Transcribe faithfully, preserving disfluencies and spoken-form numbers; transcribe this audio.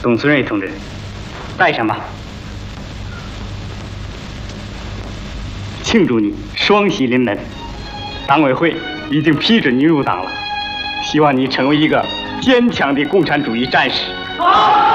董存瑞同志，带上吧。庆祝你双喜临门，党委会已经批准你入党了，希望你成为一个坚强的共产主义战士。好。